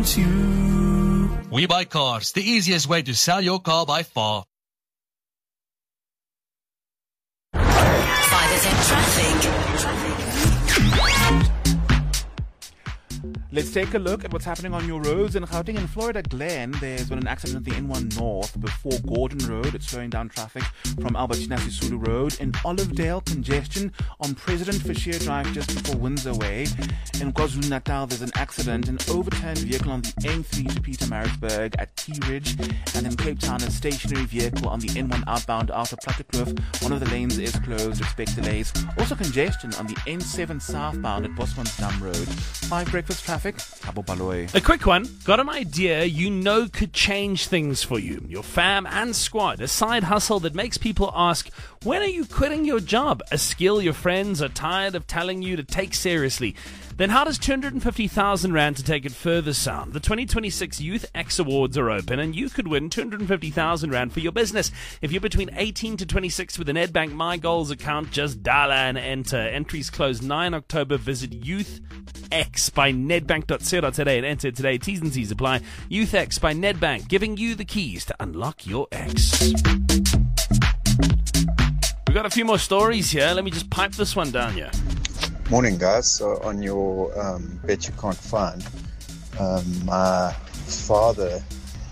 We Buy Cars, the easiest way to sell your car by far. 5FM Traffic. Let's take a look at what's happening on your roads in Gauteng and Florida Glen. There's been an accident at the N1 North before Gordon Road. It's slowing down traffic from Albertina Sisulu Road. In Olivedale, congestion on President Fisher Drive just before Windsor Way. In KwaZulu-Natal, there's an accident, an overturned vehicle on the N3 to Pietermaritzburg at T Ridge. And in Cape Town, a stationary vehicle on the N1 outbound after Plattekloof. One of the lanes is closed. Expect delays. Also congestion on the N7 southbound at Bosmansdam Road. 5 breakfast traffic. Abo Baloy. A quick one. Got an idea you know could change things for you, your fam and squad. A side hustle that makes people ask, when are you quitting your job? A skill your friends are tired of telling you to take seriously. Then how does 250,000 Rand to take it further sound? The 2026 Youth X Awards are open and you could win 250,000 Rand for your business. If you're between 18 to 26 with a Nedbank My Goals account, just dial and enter. Entries close 9 October. Visit Youth X by nedbank.co.za and enter today. T's and C's apply. Youth X by Nedbank, giving you the keys to unlock your X. We've got a few more stories here. Let me just pipe this one down here. Morning, guys. So on your bet you can't find, my father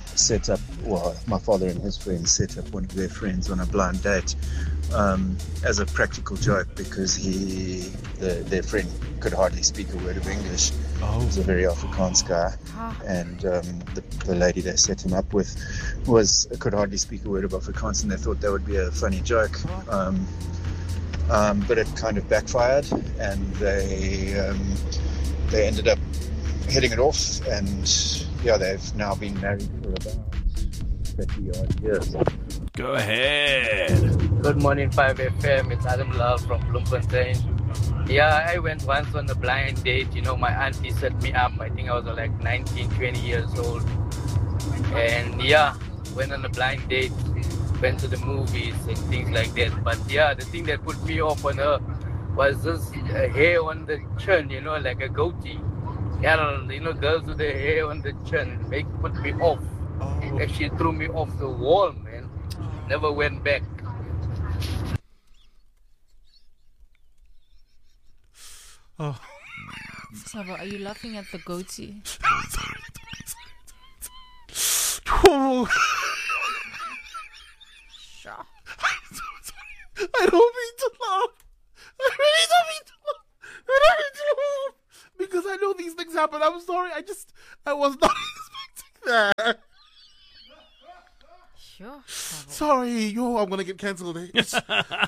and his friends set up one of their friends on a blind date as a practical joke because their friend could hardly speak a word of English. He was a very Afrikaans guy, and the lady they set him up with could hardly speak a word of Afrikaans, and they thought that would be a funny joke. But it kind of backfired, and they ended up hitting it off, and they've now been married for about 30 odd years. Go ahead. Good morning, 5FM. It's Adam Love from Bloemfontein. Yeah, I went once on a blind date. You know, my auntie set me up. I think I was like 19, 20 years old. And went on a blind date. Went to the movies and things like that. But the thing that put me off on her was this hair on the chin, you know, like a goatee. Girls with the hair on the chin put me off. Actually threw me off the wall, man. Never went back. Sabo, are you laughing at the goatee? I don't mean to laugh. I really don't mean to laugh. Because I know these things happen. I'm sorry. I was not expecting that. Sure. Sorry, I'm going to get cancelled.